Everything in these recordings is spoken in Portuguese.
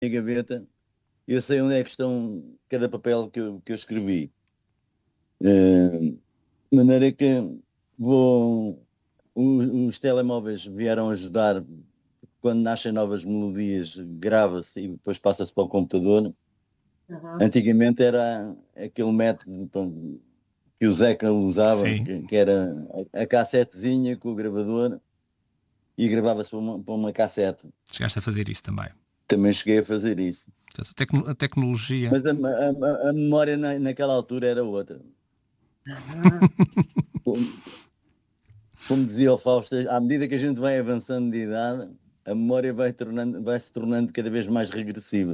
gaveta, eu sei onde é que estão cada papel que eu escrevi. De maneira que vou. Os telemóveis vieram ajudar. Quando nascem novas melodias, grava-se e depois passa-se para o computador. Aham. Antigamente era aquele método pronto, que o Zeca usava, Sim, que era a cassetezinha com o gravador e gravava-se para uma cassete. chegaste a fazer isso também. Também cheguei a fazer isso. Portanto, a tecnologia. Mas a memória naquela altura era outra. Ah, Como, como dizia o Fausto, à medida que a gente vai avançando de idade, a memória vai se tornando cada vez mais regressiva.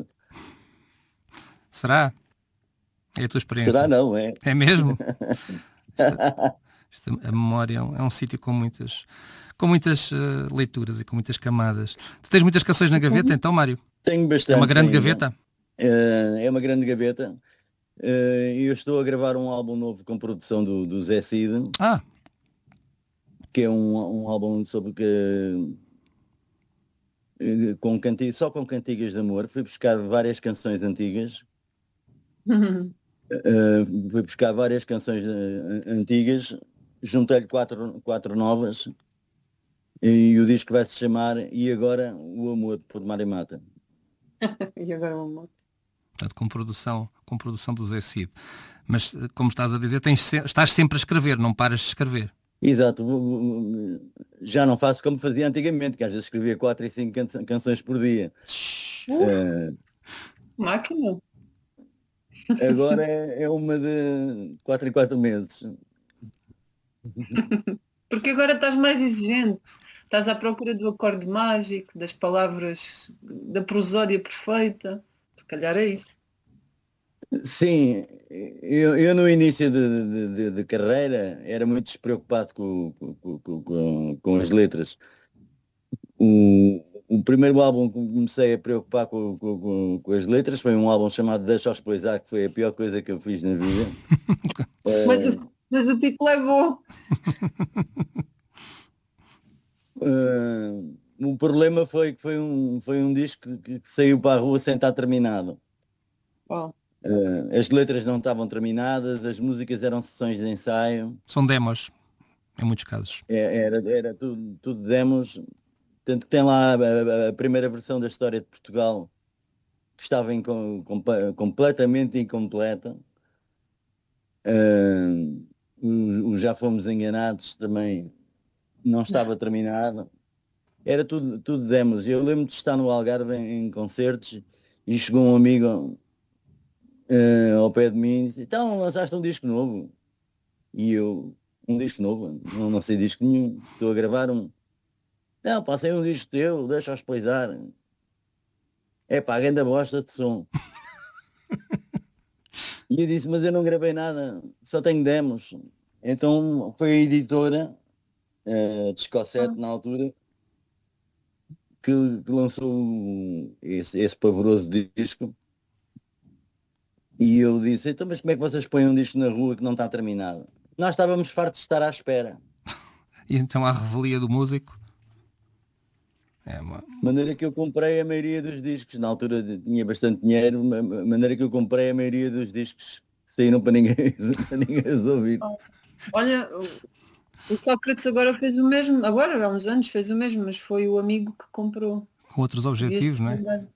Será? É a tua Será experiência? não, é? É mesmo? Isto- a memória é um sítio com muitas leituras e com muitas camadas. Tu tens muitas canções na gaveta, então, Mário? Tenho É uma bastantes grande ainda. gaveta? É uma grande gaveta. Eu estou a gravar um álbum novo com produção do Zé Cid, Ah, que é um álbum sobre que só com cantigas de amor. Fui buscar várias canções antigas, fui buscar várias canções antigas, juntei-lhe quatro novas e o disco vai se chamar E Agora o Amor, por Mário Mata. E agora o amor. portanto, com produção do Zé Cid. Mas, como estás a dizer, estás sempre a escrever, não paras de escrever. Exato, já não faço como fazia antigamente, que às vezes escrevia quatro e cinco canções por dia. Uf, Eh, máquina. Agora é uma de 4 em 4 meses. Porque agora estás mais exigente. Estás à procura do acorde mágico, das palavras, da prosódia perfeita. Se calhar é isso. Sim, eu no início de carreira era muito despreocupado com as letras. O primeiro álbum que comecei a preocupar com as letras foi um álbum chamado Deixa aos Poisar, que foi a pior coisa que eu fiz na vida. Mas, Eh, mas o título é bom. o problema foi que foi um disco que saiu para a rua sem estar terminado. Oh, As letras não estavam terminadas, as músicas eram sessões de ensaio, São demos, em muitos casos. era tudo demos. Tanto que tem lá a primeira versão da história de Portugal, que estava completamente incompleta. Uh, o Já Fomos Enganados também não estava terminado. Era tudo demos. Eu lembro de estar no Algarve em concertos e chegou um amigo ao pé de mim e disse, então lançaste um disco novo. E eu, um disco novo? Não sei disco nenhum. Estou a gravar um. Não, passei um disco teu, deixa-os poisar. É pá, grande bosta de som. E eu disse, mas eu não gravei nada, só tenho demos. Então foi a editora, Discossete na altura, que lançou esse pavoroso disco. E eu disse, então mas como é que vocês põem um disco na rua que não está terminado? Nós estávamos fartos de estar à espera. E então a revelia do músico é uma... De maneira que eu comprei a maioria dos discos. Na altura tinha bastante dinheiro, maneira que eu comprei a maioria dos discos que saíram para ninguém, para ninguém os ouvir. oh. Olha, o Sócrates agora fez o mesmo. Agora, há uns anos, fez o mesmo, mas foi o amigo que comprou. com outros Podias objetivos, não é? mandar.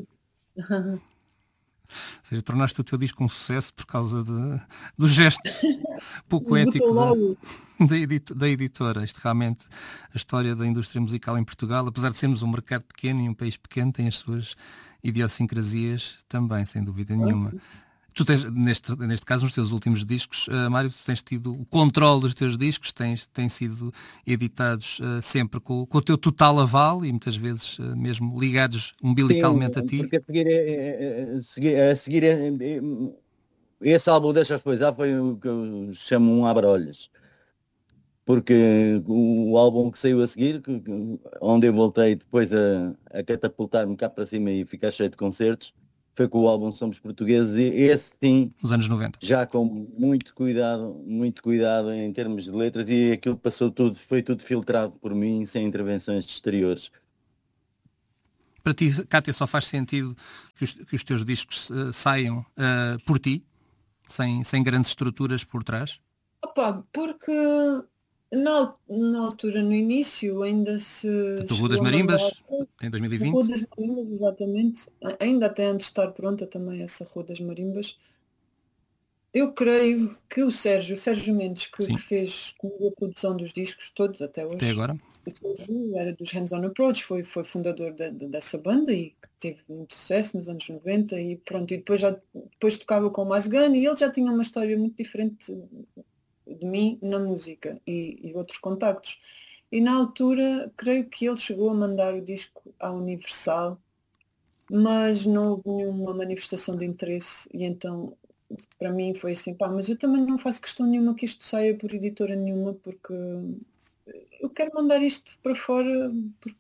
Ou seja, tornaste o teu disco um sucesso por causa do gesto pouco Botou ético logo. da editora. Isto realmente, a história da indústria musical em Portugal, apesar de sermos um mercado pequeno e um país pequeno, tem as suas idiosincrasias também, sem dúvida nenhuma. Tu tens, neste caso, nos teus últimos discos, Mário, tu tens tido o controle dos teus discos, têm sido editados sempre com o teu total aval e muitas vezes mesmo ligados umbilicalmente a Sim, ti. porque a seguir esse álbum Deixa-os Poisar foi o que eu chamo um abre-olhos. Porque o álbum que saiu a seguir, onde eu voltei depois a catapultar-me cá para cima e ficar cheio de concertos, foi com o álbum Somos Portugueses, e esse sim, Nos anos 90. já com muito cuidado em termos de letras, e aquilo passou tudo, foi tudo filtrado por mim, sem intervenções de exteriores. Para ti, Cátia, só faz sentido que os teus discos saiam por ti, sem grandes estruturas por trás? Opa, porque na altura, no início, ainda se Portanto, o Rua chegou das a mandar Marimbas, em a Rua 2020. das Marimbas, exatamente, ainda até antes de estar pronta também essa Rua das Marimbas. Eu creio que o Sérgio Mendes, que Sim, fez comigo a produção dos discos todos até até hoje, agora. o Sérgio era dos Hands On Approach, foi fundador dessa banda e teve muito sucesso nos anos 90 e pronto, e depois tocava com o Mazgan e ele já tinha uma história muito diferente de mim na música e outros contactos. E na altura, creio que ele chegou a mandar o disco à Universal, mas não houve nenhuma manifestação de interesse e então para mim foi assim, pá, mas eu também não faço questão nenhuma que isto saia por editora nenhuma porque eu quero mandar isto para fora porque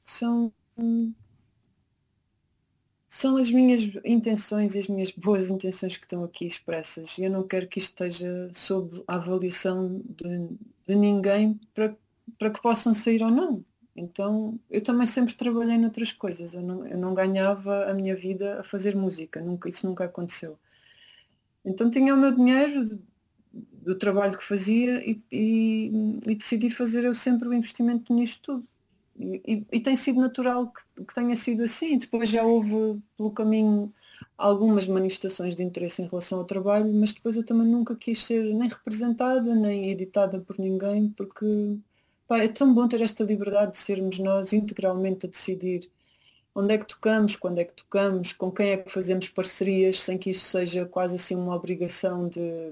são as minhas intenções e as minhas boas intenções que estão aqui expressas e eu não quero que isto esteja sob a avaliação de ninguém para que possam sair ou não. Então, eu também sempre trabalhei noutras coisas, eu não ganhava a minha vida a fazer música, isso nunca aconteceu. Então tinha o meu dinheiro do trabalho que fazia e decidi fazer eu sempre o investimento nisto tudo. E tem sido natural que tenha sido assim. Depois já houve pelo caminho algumas manifestações de interesse em relação ao trabalho, mas depois eu também nunca quis ser nem representada, nem editada por ninguém, porque pá, é tão bom ter esta liberdade de sermos nós integralmente a decidir onde é que tocamos, quando é que tocamos, com quem é que fazemos parcerias, sem que isso seja quase assim uma obrigação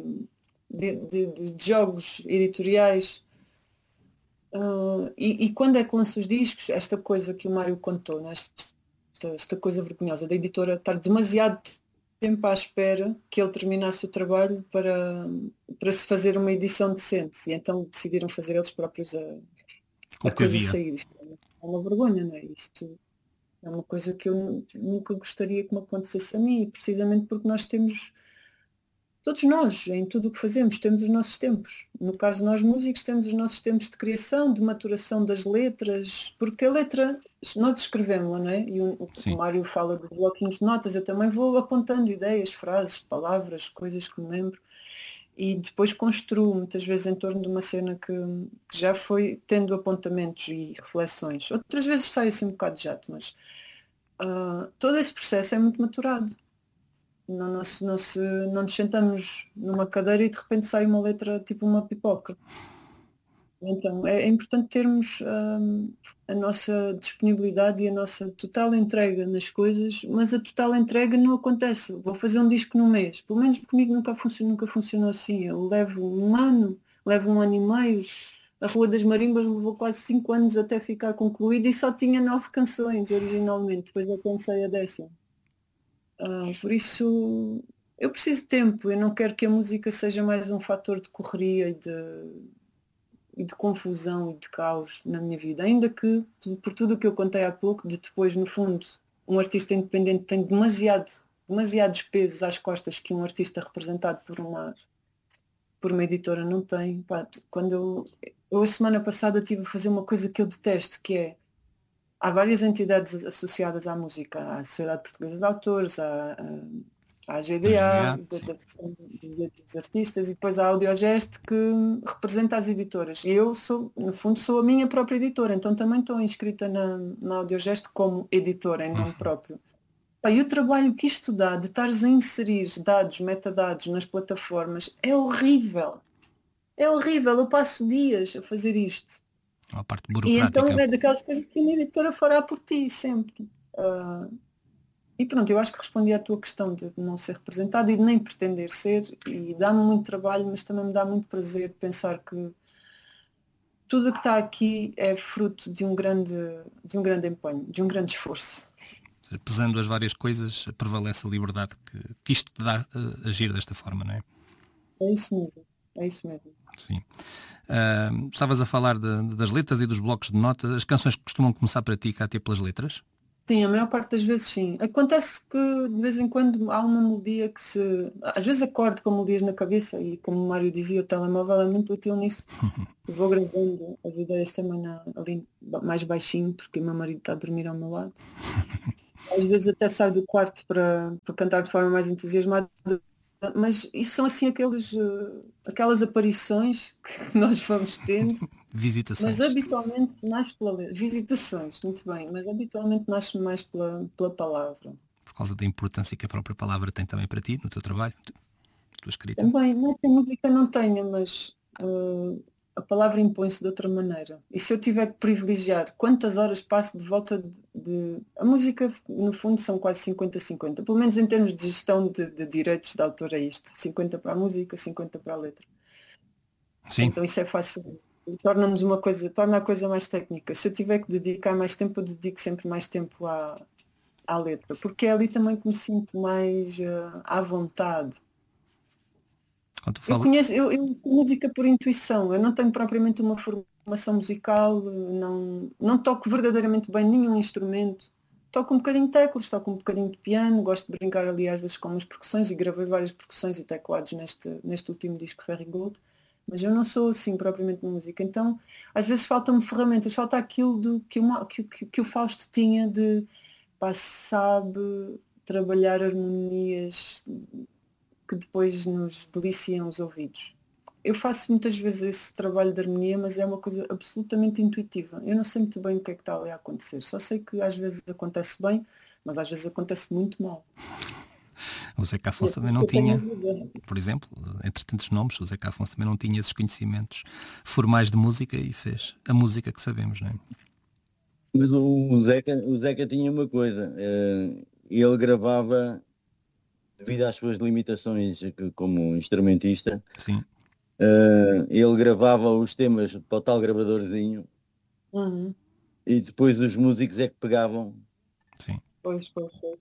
de jogos editoriais. E quando é que lança os discos, esta coisa que o Mário contou, né? Esta coisa vergonhosa da editora estar demasiado tempo à espera que ele terminasse o trabalho para se fazer uma edição decente. E então decidiram fazer eles próprios Com a o que coisa havia. sair. Isto é uma vergonha, não é? Isto é uma coisa que eu nunca gostaria que me acontecesse a mim, precisamente porque nós temos, todos nós, em tudo o que fazemos, temos os nossos tempos. No caso, nós músicos temos os nossos tempos de criação, de maturação das letras, porque a letra, nós escrevemos-la, não é? E o Sim. Mário fala de bloquinhos de notas, eu também vou apontando ideias, frases, palavras, coisas que me lembro. E depois construo muitas vezes em torno de uma cena que já foi tendo apontamentos e reflexões. Outras vezes sai assim um bocado de jato, mas todo esse processo é muito maturado. Não nos sentamos numa cadeira e de repente sai uma letra tipo uma pipoca. Então é importante termos a nossa disponibilidade e a nossa total entrega nas coisas, mas a total entrega não acontece. Vou fazer um disco num mês. Pelo menos comigo nunca funcionou assim. Eu levo um ano, levo um ano e meio. A Rua das Marimbas levou quase 5 anos até ficar concluída e só tinha 9 canções originalmente. Depois eu pensei a 10ª. Por isso, eu preciso de tempo. Eu não quero que a música seja mais um fator de correria e de confusão e de caos na minha vida. Ainda que, por tudo o que eu contei há pouco, de depois, no fundo, um artista independente tem demasiados pesos às costas que um artista representado por uma editora não tem. Pá, quando eu a semana passada estive a fazer uma coisa que eu detesto, que é há várias entidades associadas à música, à Sociedade Portuguesa de Autores, à GDA, dos artistas, e depois à Audiogest que representa as editoras. E eu no fundo, sou a minha própria editora, então também estou inscrita na Audiogest como editora em nome próprio. E o trabalho que isto dá de estares a inserir dados, metadados nas plataformas é horrível. É horrível, eu passo dias a fazer isto. A parte E então burocrática. é daquelas coisas que uma editora fará por ti, sempre. E pronto, eu acho que respondi à tua questão de não ser representada e de nem pretender ser, e dá-me muito trabalho, mas também me dá muito prazer pensar que tudo o que está aqui é fruto de um grande empenho, de um grande esforço. Pesando as várias coisas, prevalece a liberdade que isto te dá agir desta forma, não é? É isso mesmo, é isso mesmo. Sim. Estavas a falar das letras e dos blocos de notas. As canções que costumam começar para ti, Cátia, pelas letras? Sim, a maior parte das vezes sim. Acontece que de vez em quando há uma melodia que às vezes acordo com melodias na cabeça e como o Mário dizia, o telemóvel é muito útil nisso. Eu vou gravando as ideias também ali mais baixinho, porque o meu marido está a dormir ao meu lado. Às vezes até saio do quarto para cantar de forma mais entusiasmada, mas isso são assim aquelas aparições que nós vamos tendo, Visitações. mas habitualmente nasce pela visitações, muito bem, mas habitualmente nasce mais pela palavra. Por causa da importância que a própria palavra tem também para ti, no teu trabalho, tua escrita. Também, não é que a música não tenha, mas a palavra impõe-se de outra maneira. E se eu tiver que privilegiar quantas horas passo de volta A música, no fundo, são quase 50-50. Pelo menos em termos de gestão de direitos de autor é isto. 50 para a música, 50 para a letra. Sim. Então isso é fácil. Torna a coisa mais técnica. Se eu tiver que dedicar mais tempo, eu dedico sempre mais tempo à letra. Porque é ali também que me sinto mais à vontade. Eu música por intuição, eu não tenho propriamente uma formação musical, não toco verdadeiramente bem nenhum instrumento. Toco um bocadinho de teclas, toco um bocadinho de piano, gosto de brincar ali às vezes com umas percussões e gravei várias percussões e teclados neste último disco Ferry Gold, mas eu não sou assim propriamente na música. Então às vezes faltam-me ferramentas, falta aquilo que o Fausto tinha de sabe trabalhar harmonias que depois nos deliciam os ouvidos. Eu faço muitas vezes esse trabalho de harmonia, mas é uma coisa absolutamente intuitiva. Eu não sei muito bem o que é que está ali a acontecer. Só sei que às vezes acontece bem, mas às vezes acontece muito mal. O Zeca Afonso também não tinha, por exemplo, entre tantos nomes, o Zeca Afonso também não tinha esses conhecimentos formais de música e fez a música que sabemos, não é? Mas o Zeca tinha uma coisa, ele gravava, devido às suas limitações como instrumentista, sim. Ele gravava os temas para o tal gravadorzinho e depois os músicos é que pegavam. Sim. Pois.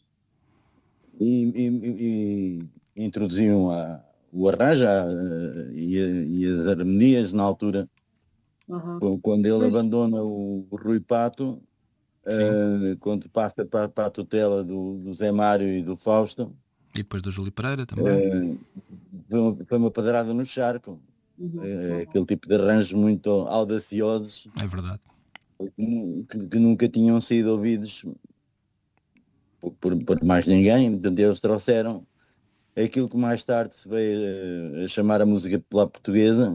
E introduziam o arranjo e as harmonias na altura. Quando ele abandona o Rui Pato, quando passa para a tutela do Zé Mário e do Fausto. E depois do Júlio Pereira também. Foi uma pedrada no charco. Aquele tipo de arranjos muito audaciosos. É verdade. Que nunca tinham sido ouvidos por mais ninguém. Portanto, eles trouxeram aquilo que mais tarde se veio a chamar a música popular portuguesa,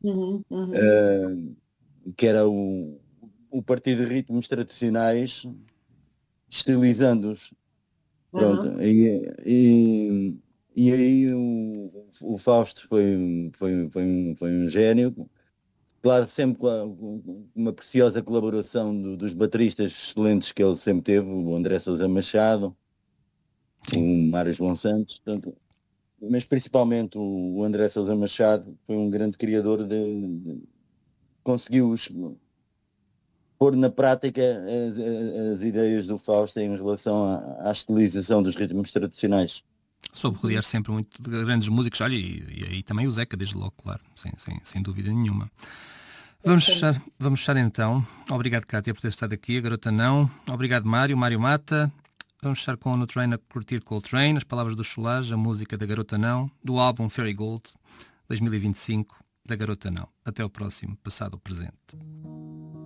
que era o partido de ritmos tradicionais, estilizando-os. Pronto, e aí o Fausto foi um gênio. Claro, sempre com uma preciosa colaboração dos bateristas excelentes que ele sempre teve, o André Sousa Machado, o Mário João Santos, portanto, mas principalmente o André Sousa Machado foi um grande criador conseguiu pôr na prática as ideias do Fausto em relação à estilização dos ritmos tradicionais. Soube rodear sempre muito de grandes músicos, olha, e aí também o Zeca, desde logo, claro, sem dúvida nenhuma. Vamos fechar então. Obrigado, Cátia, por ter estado aqui. A Garota Não. Obrigado, Mário Mata. Vamos fechar com No Train a curtir Coltrane, as palavras do Cholage, a música da Garota Não, do álbum Ferry Gold 2025 da Garota Não. Até ao próximo, passado ou presente.